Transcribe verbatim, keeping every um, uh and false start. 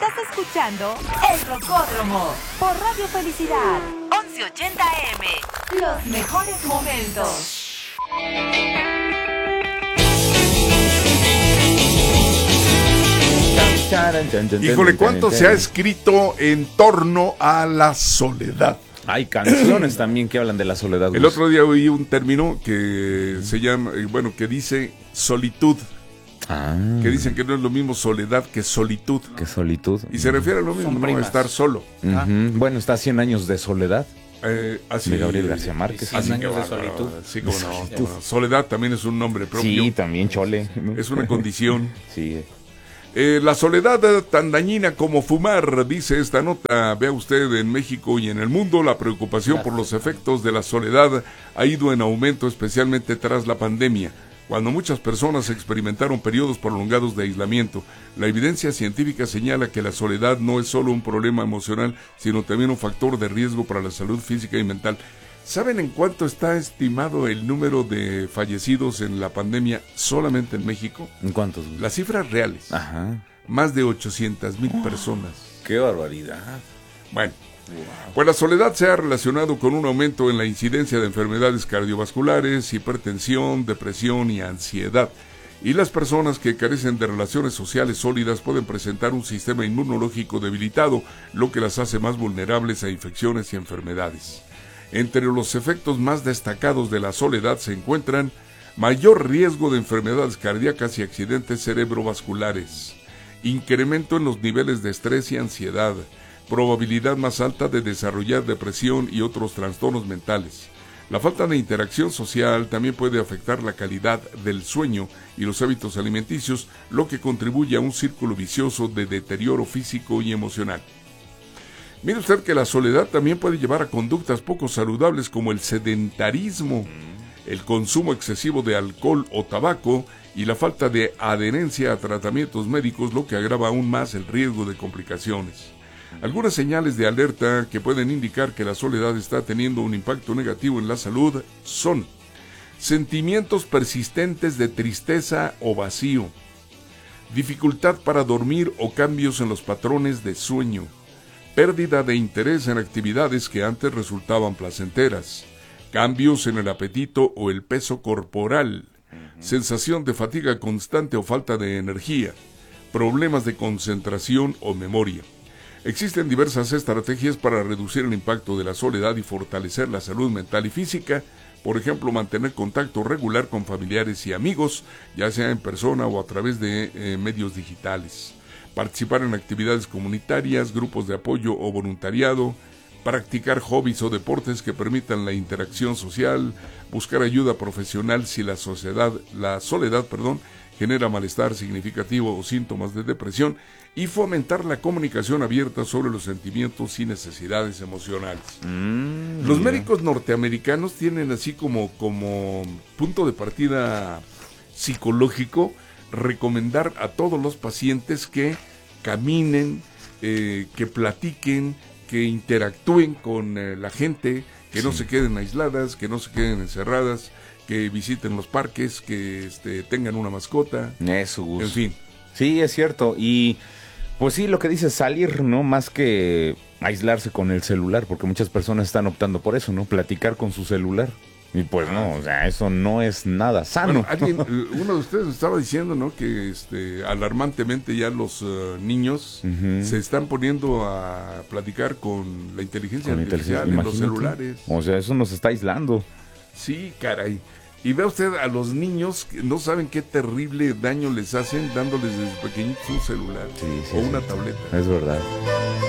Estás escuchando El Rocódromo por Radio Felicidad, once ochenta A M. Los mejores momentos. Híjole, ¿cuánto se ha escrito en torno a la soledad? Hay canciones también que hablan de la soledad. El otro día oí un término que se llama, bueno, que dice solitud. Ah. Que dicen que no es lo mismo soledad que solitud. Que solitud. Y se refiere a lo mismo, no estar solo. Uh-huh. Ah. Bueno, está cien años de soledad. Eh, así, de Gabriel García Márquez. cien años de solitud. Sí, como no, como no. Soledad también es un nombre propio. Sí, también chole. Es una condición. Sí. Eh, la soledad tan dañina como fumar, dice esta nota. Vea usted, en México y en el mundo la preocupación Gracias. por los efectos de la soledad ha ido en aumento, especialmente tras la pandemia, cuando muchas personas experimentaron periodos prolongados de aislamiento. La evidencia científica señala que la soledad no es solo un problema emocional, sino también un factor de riesgo para la salud física y mental. ¿Saben en cuánto está estimado el número de fallecidos en la pandemia solamente en México? ¿En cuántos? Las cifras reales. Ajá. Más de ochocientas mil personas. ¡Qué barbaridad! Bueno, wow. Pues la soledad se ha relacionado con un aumento en la incidencia de enfermedades cardiovasculares, hipertensión, depresión y ansiedad. Y las personas que carecen de relaciones sociales sólidas pueden presentar un sistema inmunológico debilitado, lo que las hace más vulnerables a infecciones y enfermedades. Entre los efectos más destacados de la soledad se encuentran mayor riesgo de enfermedades cardíacas y accidentes cerebrovasculares, incremento en los niveles de estrés y ansiedad, probabilidad más alta de desarrollar depresión y otros trastornos mentales. La falta de interacción social también puede afectar la calidad del sueño y los hábitos alimenticios, lo que contribuye a un círculo vicioso de deterioro físico y emocional. Mire usted que la soledad también puede llevar a conductas poco saludables como el sedentarismo, el consumo excesivo de alcohol o tabaco y la falta de adherencia a tratamientos médicos, lo que agrava aún más el riesgo de complicaciones. Algunas señales de alerta que pueden indicar que la soledad está teniendo un impacto negativo en la salud son sentimientos persistentes de tristeza o vacío, dificultad para dormir o cambios en los patrones de sueño, pérdida de interés en actividades que antes resultaban placenteras, cambios en el apetito o el peso corporal, uh-huh. sensación de fatiga constante o falta de energía, problemas de concentración o memoria. Existen diversas estrategias para reducir el impacto de la soledad y fortalecer la salud mental y física. Por ejemplo, mantener contacto regular con familiares y amigos, ya sea en persona o a través de eh, medios digitales. Participar en actividades comunitarias, grupos de apoyo o voluntariado, practicar hobbies o deportes que permitan la interacción social, buscar ayuda profesional si la sociedad, la soledad, perdón, genera malestar significativo o síntomas de depresión, y fomentar la comunicación abierta sobre los sentimientos y necesidades emocionales. Mm, los yeah. médicos norteamericanos tienen así como, como punto de partida psicológico recomendar a todos los pacientes que caminen, eh, que platiquen, que interactúen con eh, la gente, que sí. no se queden aisladas, que no se queden encerradas, que visiten los parques, que este, tengan una mascota. Eso, Gus. En fin. Sí, es cierto. Y pues sí, lo que dice salir, ¿no? Más que aislarse con el celular, porque muchas personas están optando por eso, ¿no? Platicar con su celular. Y pues no, o sea, eso no es nada sano. Bueno, alguien, uno de ustedes estaba diciendo, ¿no? Que este, alarmantemente ya los uh, niños uh-huh. se están poniendo a platicar con la inteligencia con artificial en los celulares. O sea, eso nos está aislando. Sí, caray. Y vea usted a los niños que no saben qué terrible daño les hacen dándoles desde pequeñitos un celular sí, sí, o una sí. tableta. Es verdad.